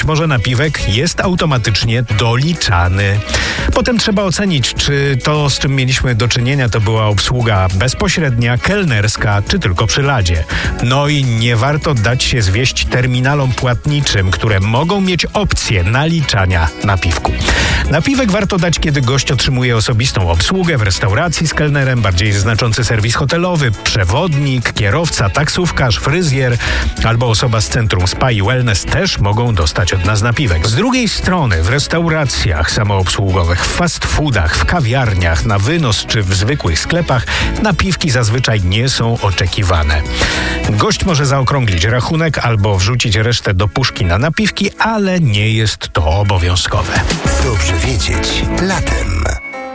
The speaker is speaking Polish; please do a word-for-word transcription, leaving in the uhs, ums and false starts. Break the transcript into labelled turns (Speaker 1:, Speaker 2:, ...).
Speaker 1: może napiwek jest automatycznie doliczany. Potem trzeba ocenić, czy to, z czym mieliśmy do czynienia, to była obsługa bezpośrednia, kelnerska, czy tylko przy ladzie. No i nie warto dać się zwieść terminalom płatniczym, które mogą mieć opcję naliczania napiwku. Napiwek warto dać, kiedy gość otrzymuje osobistą obsługę w restauracji z kelnerem, bardziej znaczący serwis hotelowy, przewodnik, kierowca, taksówkarz, fryzjer albo osoba z centrum spa i wellness też mogą dostać od nas napiwek. Z drugiej strony w restauracjach samoobsługowych, w fast foodach, w kawiarniach, na wynos czy w zwykłych sklepach napiwki zazwyczaj nie są oczekiwane. Gość może zaokrąglić rachunek albo wrzucić resztę do puszki na napiwki, ale nie jest to obowiązkowe.
Speaker 2: Dobrze wiedzieć latem.